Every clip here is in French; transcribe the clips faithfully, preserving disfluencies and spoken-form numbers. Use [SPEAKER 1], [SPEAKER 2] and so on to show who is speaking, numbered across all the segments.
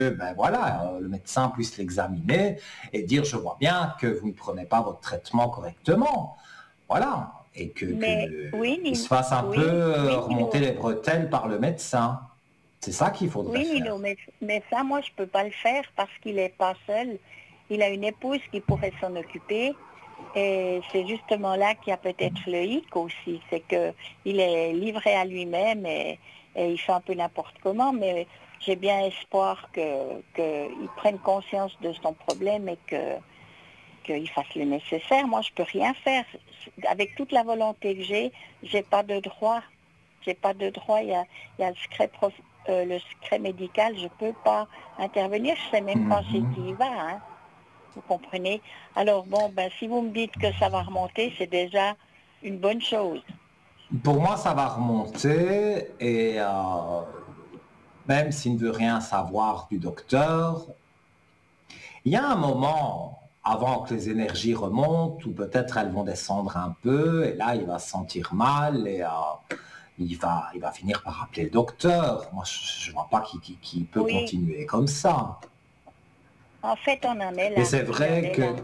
[SPEAKER 1] ben voilà, euh, le médecin puisse l'examiner et dire je vois bien que vous ne prenez pas votre traitement correctement. Voilà. Et que,
[SPEAKER 2] Mais
[SPEAKER 1] que
[SPEAKER 2] oui,
[SPEAKER 1] il se
[SPEAKER 2] Nino,
[SPEAKER 1] fasse un peu
[SPEAKER 2] oui,
[SPEAKER 1] euh,
[SPEAKER 2] oui,
[SPEAKER 1] remonter
[SPEAKER 2] Nino,
[SPEAKER 1] les bretelles par le médecin. C'est ça qu'il faudrait
[SPEAKER 2] oui, Nino,
[SPEAKER 1] faire.
[SPEAKER 2] mais, mais ça, moi, je peux pas le faire parce qu'il est pas seul. Il a une épouse qui pourrait s'en occuper. Et c'est justement là qu'il y a peut-être le hic aussi. C'est que il est livré à lui-même et, et il fait un peu n'importe comment. Mais j'ai bien espoir que qu'il prenne conscience de son problème et que qu'il fasse le nécessaire. Moi, je peux rien faire. Avec toute la volonté que j'ai, j'ai pas de droit. J'ai pas de droit. Il y a, il y a le secret prof- euh, le secret médical. Je peux pas intervenir. Je sais même pas chez qui
[SPEAKER 1] Mhm.
[SPEAKER 2] il va, hein. Vous comprenez? Alors bon, ben si vous me dites que ça va remonter, c'est déjà une bonne chose.
[SPEAKER 1] Pour moi, ça va remonter et euh, même s'il ne veut rien savoir du docteur, il y a un moment avant que les énergies remontent où peut-être elles vont descendre un peu et là il va se sentir mal et euh, il va, il va finir par appeler le docteur. Moi, je ne vois pas qui, qui, qui peut
[SPEAKER 2] Oui,
[SPEAKER 1] continuer comme ça.
[SPEAKER 2] en fait, on en est
[SPEAKER 1] Et
[SPEAKER 2] là.
[SPEAKER 1] c'est
[SPEAKER 2] Il en
[SPEAKER 1] vrai
[SPEAKER 2] est
[SPEAKER 1] que
[SPEAKER 2] là.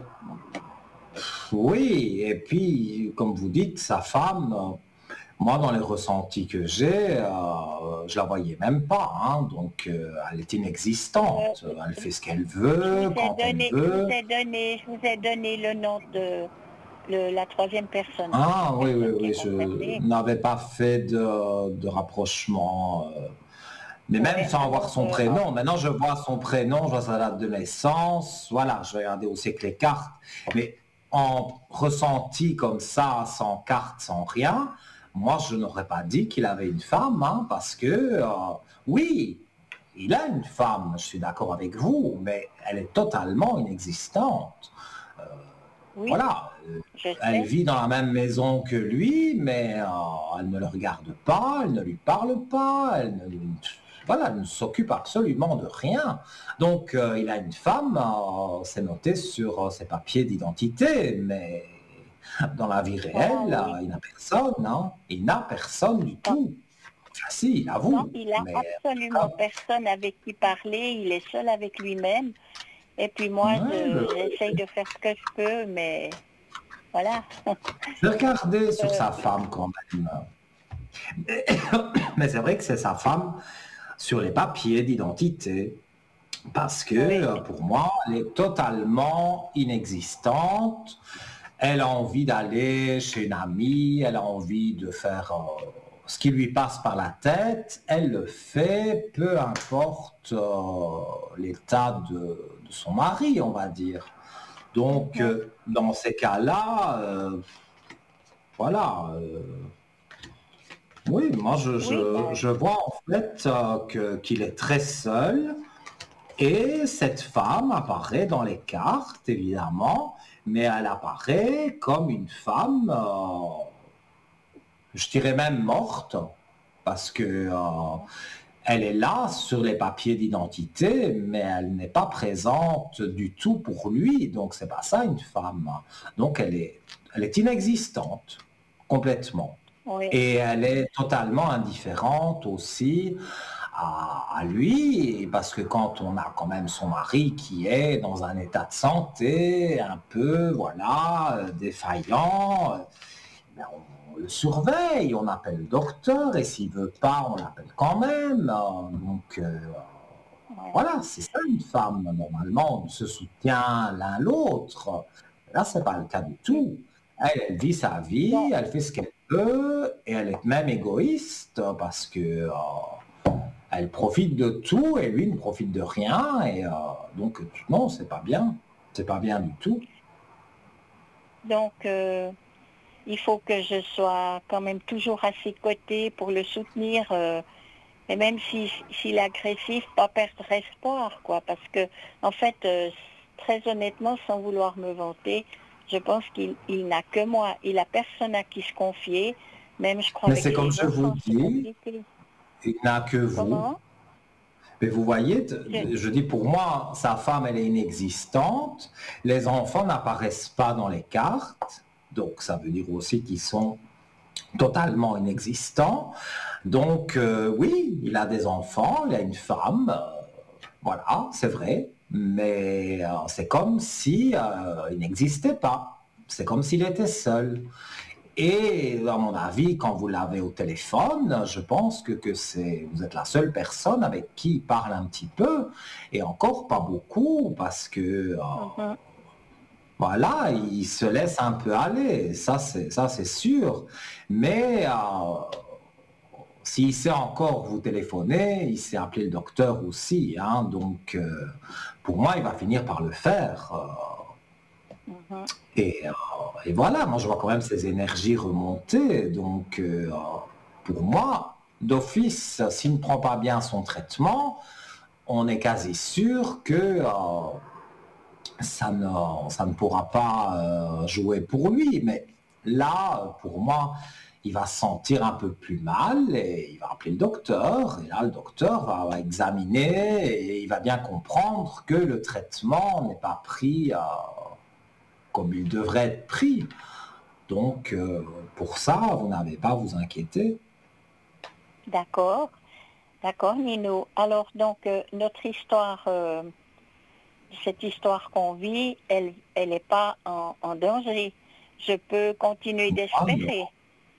[SPEAKER 1] oui, et puis comme vous dites, sa femme, euh, moi dans les ressentis que j'ai, euh, je la voyais même pas, hein, donc euh, elle est
[SPEAKER 2] Euh,
[SPEAKER 1] inexistante. Elle fait ce qu'elle
[SPEAKER 2] je vous
[SPEAKER 1] veut,
[SPEAKER 2] ai
[SPEAKER 1] quand elle
[SPEAKER 2] donné, je vous
[SPEAKER 1] veut.
[SPEAKER 2] ai donné, je vous ai donné le nom de le- la troisième personne,
[SPEAKER 1] Ah oui, oui,
[SPEAKER 2] personne qui est
[SPEAKER 1] oui, je
[SPEAKER 2] concernée.
[SPEAKER 1] n'avais pas fait de, de rapprochement. euh, Mais même
[SPEAKER 2] Ouais,
[SPEAKER 1] sans voir
[SPEAKER 2] alors,
[SPEAKER 1] son
[SPEAKER 2] euh, en-
[SPEAKER 1] prénom, maintenant je vois son prénom, je vois sa date de naissance, voilà, je vais regarder aussi avec les cartes. Mais en ressenti comme ça, sans carte, sans rien, moi je n'aurais pas dit qu'il avait une femme, hein, parce que euh, oui, il a une femme, je suis d'accord avec vous, mais elle est totalement inexistante.
[SPEAKER 2] oui,
[SPEAKER 1] Voilà, euh,
[SPEAKER 2] je
[SPEAKER 1] elle
[SPEAKER 2] sais.
[SPEAKER 1] vit dans la même maison que lui, mais euh, elle ne le regarde pas, elle ne lui parle pas, elle ne, voilà, elle ne s'occupe absolument de rien. Donc euh, il a une femme, euh, c'est noté sur euh, ses papiers d'identité, mais dans la vie
[SPEAKER 2] Ah
[SPEAKER 1] réelle,
[SPEAKER 2] oui.
[SPEAKER 1] euh, il n'a personne, hein. Il n'a personne du
[SPEAKER 2] Non,
[SPEAKER 1] tout. Ah si, il
[SPEAKER 2] non,
[SPEAKER 1] avoue,
[SPEAKER 2] il a
[SPEAKER 1] mais
[SPEAKER 2] absolument personne avec qui parler. Il est seul avec lui-même. Et puis moi,
[SPEAKER 1] ouais,
[SPEAKER 2] je,
[SPEAKER 1] je-
[SPEAKER 2] j'essaye de faire ce que je peux, mais voilà.
[SPEAKER 1] j'ai regardé sur
[SPEAKER 2] Euh,
[SPEAKER 1] sa femme quand même. Mais c'est vrai que c'est sa femme sur les papiers d'identité. Parce que
[SPEAKER 2] oui.
[SPEAKER 1] euh, pour moi, elle est totalement inexistante. Elle a envie d'aller chez une amie, elle a envie de faire euh, ce qui lui passe par la tête, elle le fait, peu importe euh, l'état de, de son mari, on va dire. Donc,
[SPEAKER 2] Mhm.
[SPEAKER 1] euh, dans ces cas-là, euh, voilà. euh, oui, moi, je,
[SPEAKER 2] Oui,
[SPEAKER 1] je,
[SPEAKER 2] ben,
[SPEAKER 1] je vois en fait euh, que, qu'il est très seul. Et cette femme apparaît dans les cartes, évidemment, mais elle apparaît comme une femme, euh, je dirais même morte, parce que euh, elle est là sur les papiers d'identité, mais elle n'est pas présente du tout pour lui. Donc c'est pas ça une femme. Donc elle est, elle est inexistante complètement.
[SPEAKER 2] oui.
[SPEAKER 1] Et elle est totalement indifférente aussi à, à lui, parce que quand on a quand même son mari qui est dans un état de santé un peu, voilà, euh, défaillant, euh, ben, on le surveille, on appelle le docteur, et s'il veut pas, on l'appelle quand même. euh, donc euh,
[SPEAKER 2] Ouais.
[SPEAKER 1] voilà, c'est ça une femme. Normalement, on se soutient l'un l'autre. Là, c'est pas le cas du
[SPEAKER 2] Mm.
[SPEAKER 1] tout. Elle, elle vit sa vie,
[SPEAKER 2] Donc,
[SPEAKER 1] elle fait ce qu'elle peut, et elle est même égoïste parce que euh, elle profite de tout et lui ne profite de rien. Et euh, donc, non, c'est pas bien. C'est pas bien du tout.
[SPEAKER 2] donc euh, il faut que je sois quand même toujours à ses côtés pour le soutenir. Euh, et même si, s'il est agressif, pas perdre espoir, quoi. Parce que, en fait, euh, très honnêtement, sans vouloir me vanter, je pense qu'il il n'a que moi. Il a personne à qui se confier. Même, je crois,
[SPEAKER 1] Mais
[SPEAKER 2] avec
[SPEAKER 1] c'est comme
[SPEAKER 2] ses
[SPEAKER 1] je vous
[SPEAKER 2] enfants, c'est
[SPEAKER 1] dis,
[SPEAKER 2] compliqué.
[SPEAKER 1] il n'a que vous.
[SPEAKER 2] Comment?
[SPEAKER 1] Mais vous voyez,
[SPEAKER 2] Je-
[SPEAKER 1] je dis pour moi, sa femme, elle est inexistante. Les enfants n'apparaissent pas dans les cartes. Donc, ça veut dire aussi qu'ils sont totalement inexistants. Donc, euh, oui, il a des enfants, il a une femme. euh, Voilà, c'est vrai, mais euh, c'est comme si euh, il n'existait pas. C'est comme s'il était seul. Et à mon avis, quand vous l'avez au téléphone, je pense que, que c'est, vous êtes la seule personne avec qui il parle un petit peu, et encore pas beaucoup, parce que euh,
[SPEAKER 2] Mhm.
[SPEAKER 1] voilà, il se laisse un peu aller, ça c'est ça c'est sûr. Mais euh, s'il sait encore vous téléphoner, il sait appeler le docteur aussi, hein, donc euh, pour moi, il va finir par le faire. euh,
[SPEAKER 2] Mhm.
[SPEAKER 1] Et, euh, et voilà, moi je vois quand même ces énergies remonter. Donc euh, pour moi, d'office, s'il ne prend pas bien son traitement, on est quasi sûr que euh, ça, ne, ça ne pourra pas euh, jouer pour lui. Mais là, pour moi, il va se sentir un peu plus mal et il va appeler le docteur. Et là, le docteur va, va examiner et il va bien comprendre que le traitement n'est pas pris euh, comme il devrait être pris. Donc, euh, pour ça, vous n'avez pas à vous inquiéter.
[SPEAKER 2] D'accord, d'accord, Nino. Alors, donc, euh, notre histoire, euh, cette histoire qu'on vit, elle, elle n'est pas en, en danger. Je peux continuer
[SPEAKER 1] Ah, non.
[SPEAKER 2] d'espérer.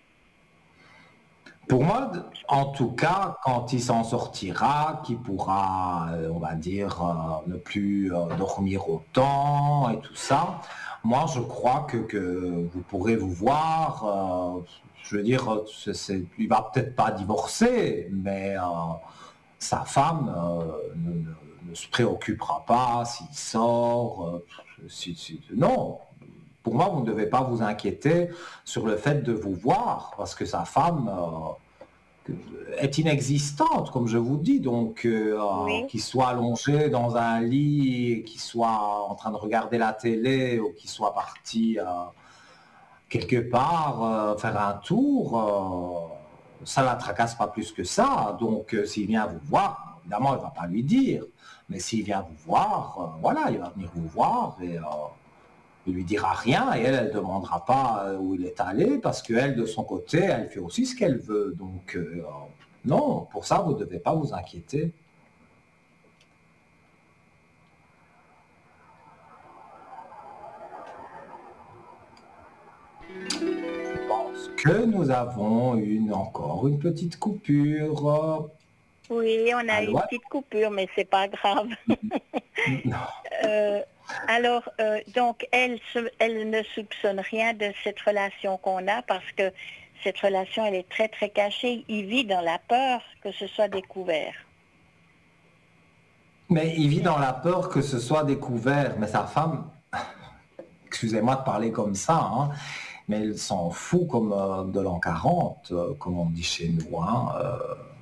[SPEAKER 1] Pour moi,
[SPEAKER 2] Je peux-
[SPEAKER 1] en tout cas, quand il s'en sortira, qu'il pourra, euh, on va dire, euh, ne plus euh, dormir autant et tout ça, moi, je crois que, que vous pourrez vous voir. euh, je veux dire, c'est, c'est- il va peut-être pas divorcer, mais euh, sa femme euh, ne, ne- ne se préoccupera pas s'il sort. euh, si- si- non, pour moi, vous ne devez pas vous inquiéter sur le fait de vous voir, parce que sa femme euh, est inexistante, comme je vous dis. Donc, euh, euh,
[SPEAKER 2] Oui,
[SPEAKER 1] qu'il soit allongé dans un lit, qu'il soit en train de regarder la télé, ou qu'il soit parti euh, quelque part euh, faire un tour, euh, ça ne la tracasse pas plus que ça. Donc, euh, s'il vient vous voir, évidemment, il ne va pas lui dire. Mais s'il vient vous voir, euh, voilà, il va venir vous voir et euh, il lui dira rien et elle, elle ne demandera pas euh, où il est allé parce qu'elle, de son côté, elle fait aussi ce qu'elle veut. Donc, euh, non, pour ça, vous ne devez pas vous inquiéter. Parce que nous avons une, encore une petite coupure.
[SPEAKER 2] oui, on a eu
[SPEAKER 1] Allô?
[SPEAKER 2] une petite coupure, mais c'est pas grave.
[SPEAKER 1] Non.
[SPEAKER 2] Euh, alors, euh, donc, elle, se- elle ne soupçonne rien de cette relation qu'on a parce que cette relation, elle est très, très cachée. Il vit dans la peur que ce soit découvert.
[SPEAKER 1] Mais il vit dans la peur que ce soit découvert. Mais sa femme, excusez-moi de parler comme ça, hein, mais elle s'en fout comme euh, de l'an quarante, euh, comme on dit chez nous. Hein, euh.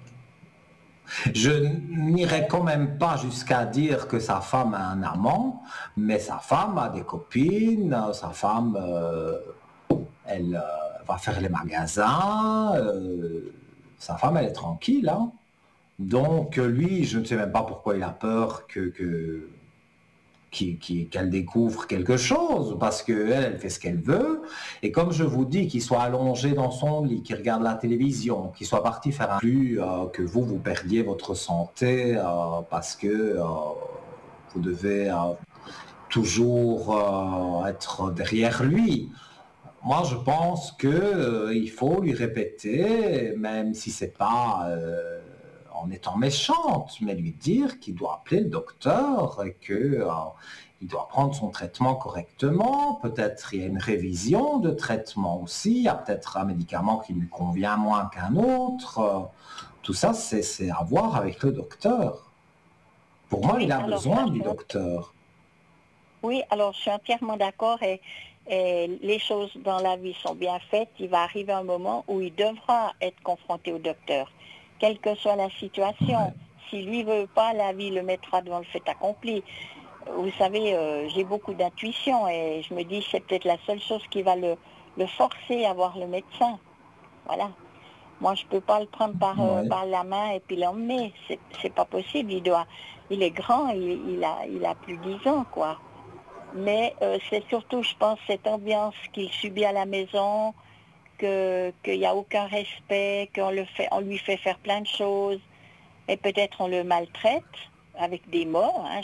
[SPEAKER 1] Je n'irai quand même pas jusqu'à dire que sa femme a un amant, mais sa femme a des copines, euh, sa femme, euh, elle euh, va faire les magasins, euh, sa femme, elle est tranquille. Hein. Donc, euh, lui, je ne sais même pas pourquoi il a peur que, que- qui- qui- qu'elle découvre quelque chose, parce qu'elle, elle fait ce qu'elle veut. Et comme je vous dis, qu'il soit allongé dans son lit, qu'il regarde la télévision, qu'il soit parti faire un plus, euh, que vous, vous perdiez votre santé euh, parce que euh, vous devez euh, toujours euh, être derrière lui. Moi, je pense que euh, il faut lui répéter, même si c'est pas euh, en étant méchante, mais lui dire qu'il doit appeler le docteur et que euh, il doit prendre son traitement correctement. Peut-être il y a une révision de traitement aussi. Il y a peut-être un médicament qui lui convient moins qu'un autre. Euh, tout ça, c'est c'est à voir avec le docteur. Pour moi, il
[SPEAKER 2] Oui,
[SPEAKER 1] a
[SPEAKER 2] alors ça,
[SPEAKER 1] besoin
[SPEAKER 2] je
[SPEAKER 1] du
[SPEAKER 2] suis ent-
[SPEAKER 1] docteur.
[SPEAKER 2] oui, alors je suis entièrement d'accord et, et les choses dans la vie sont bien faites. Il va arriver un moment où il devra être confronté au docteur, quelle que soit la situation.
[SPEAKER 1] Ouais.
[SPEAKER 2] Si lui veut pas, la vie le mettra devant le fait accompli. Vous savez, euh, j'ai beaucoup d'intuition et je me dis c'est peut-être la seule chose qui va le, le forcer à voir le médecin. Voilà. Moi, je peux pas le prendre par, euh,
[SPEAKER 1] Ouais.
[SPEAKER 2] par la main et puis l'emmener. C'est, c'est pas possible. Il doit, il est grand, il, il a, il a plus de dix ans, quoi. Mais euh, c'est surtout, je pense, cette ambiance qu'il subit à la maison, que, qu'il n'y a aucun respect, qu'on le fait, on lui fait faire plein de choses et peut-être on le maltraite. avec des mots, hein,